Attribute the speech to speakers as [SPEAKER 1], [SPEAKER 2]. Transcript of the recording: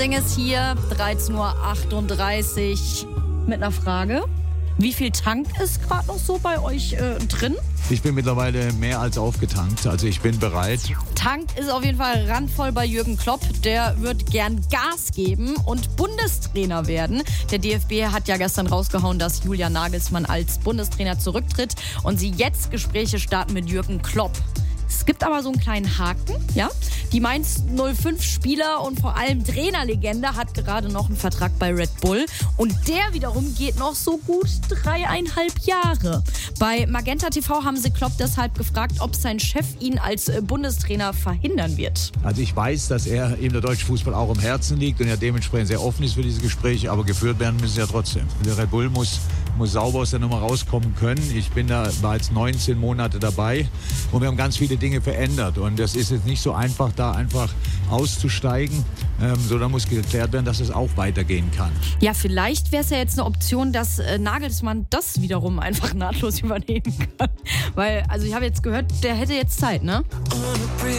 [SPEAKER 1] Ding ist hier, 13:38 Uhr mit einer Frage. Wie viel Tank ist gerade noch so bei euch drin?
[SPEAKER 2] Ich bin mittlerweile mehr als aufgetankt, also ich bin bereit.
[SPEAKER 1] Tank ist auf jeden Fall randvoll bei Jürgen Klopp. Der wird gern Gas geben und Bundestrainer werden. Der DFB hat ja gestern rausgehauen, dass Julian Nagelsmann als Bundestrainer zurücktritt und sie jetzt Gespräche starten mit Jürgen Klopp. Es gibt aber so einen kleinen Haken, ja. Die Mainz 05 Spieler und vor allem Trainerlegende hat gerade noch einen Vertrag bei Red Bull und der wiederum geht noch so gut 3,5 Jahre. Bei Magenta TV haben sie Klopp deshalb gefragt, ob sein Chef ihn als Bundestrainer verhindern wird.
[SPEAKER 2] Also ich weiß, dass ihm der deutsche Fußball auch im Herzen liegt und ja dementsprechend sehr offen ist für diese Gespräche, aber geführt werden müssen sie ja trotzdem. Der Red Bull muss sauber aus der Nummer rauskommen können. Ich war jetzt 19 Monate dabei und wir haben ganz viele Dinge verändert und das ist jetzt nicht so einfach, da einfach auszusteigen, sondern muss geklärt werden, dass es auch weitergehen kann.
[SPEAKER 1] Ja, vielleicht wäre es ja jetzt eine Option, dass Nagelsmann das wiederum einfach nahtlos übernehmen kann. Weil, also ich habe jetzt gehört, der hätte jetzt Zeit, ne?